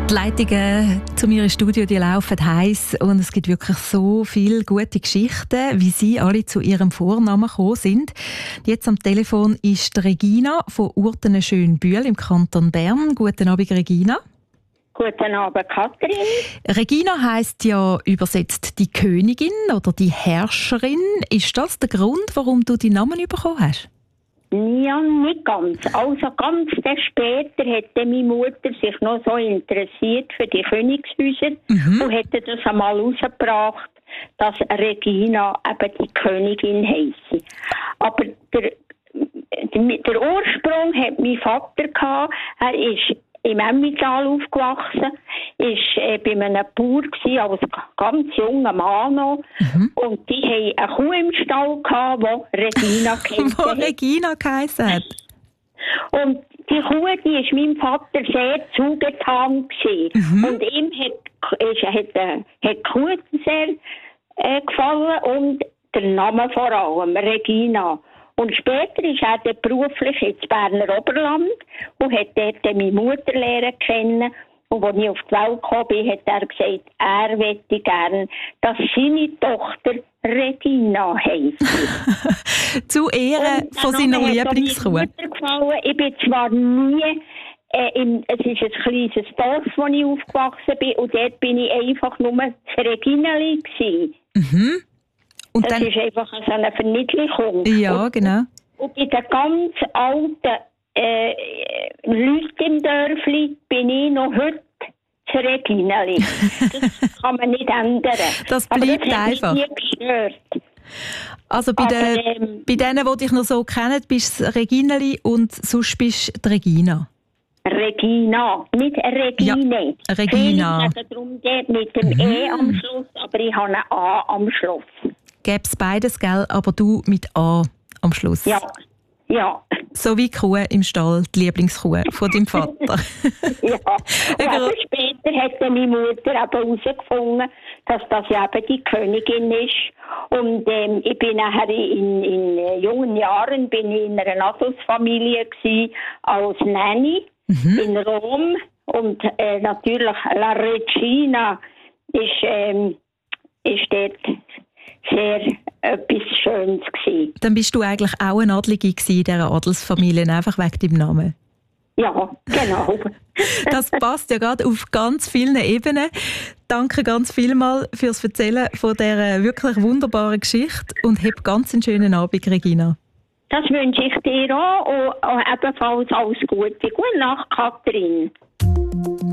Die Leitungen zu mir im Studio die laufen heiß und es gibt wirklich so viele gute Geschichten, wie sie alle zu ihrem Vornamen gekommen sind. Jetzt am Telefon ist die Regina von Urtenen-Schönbühl im Kanton Bern. Guten Abend, Regina. Guten Abend, Kathrin. Regina heisst ja übersetzt die Königin oder die Herrscherin. Ist das der Grund, warum du die Namen bekommen hast? Ja, nicht ganz. Also ganz später hätte meine Mutter sich noch so interessiert für die Königshäuser und hätte das einmal herausgebracht, dass Regina eben die Königin heisse. Aber der Ursprung hat mein Vater gehabt. Er ist im Emmental aufgewachsen, ist bei einem Bauer gewesen, als ganz junger Mann noch. Und die haben eine Kuh im Stall gehabt, die Regina geheissen hat. Die Regina geheissen hat. Und die Kuh, die ist meinem Vater sehr zugetan gewesen. Und ihm hat die Kuh sehr gefallen und der Name vor allem, Regina. Und später ist er dann beruflich ins Berner Oberland und hat dort meine Mutter lernen kennen. Und als ich auf die Welt gekommen bin, hat er gesagt, er möchte gerne, dass seine Tochter Regina heisst. Zu Ehren von seiner Lieblingskuh. Ich bin zwar nie, es ist ein kleines Dorf, wo ich aufgewachsen bin, und dort bin ich einfach nur das Reginali gewesen. Und das ist einfach so eine Verniedlichung. Ja, genau. Und bei den ganz alten Leuten im Dörfli bin ich noch heute das Reginali. Das kann man nicht ändern. Das bleibt aber das einfach. Hat mich nie gestört. Also bei denen, die dich noch so kennen, bist du das Reginali und sonst bist du die Regina. Regina, nicht Regine. Ja, Regina. Ich sage darum mit dem E am Schluss, aber ich habe ein A am Schluss. Gäbe es beides, gell? Aber du mit A am Schluss. Ja. So wie die Kuh im Stall, die Lieblingskuh von deinem Vater. Ja. Und später hat meine Mutter herausgefunden, dass das eben die Königin ist. Und ich bin nachher in jungen Jahren bin ich in einer Adelsfamilie gsi als Nanny in Rom. Und natürlich La Regina ist dort sehr etwas Schönes gewesen. Dann bist du eigentlich auch eine Adlige in dieser Adelsfamilie, einfach wegen deinem Namen. Ja, genau. Das passt ja gerade auf ganz vielen Ebenen. Danke ganz vielmals fürs Erzählen von dieser wirklich wunderbaren Geschichte und hab ganz einen schönen Abend, Regina. Das wünsche ich dir auch und ebenfalls alles Gute. Gute Nacht, Kathrin.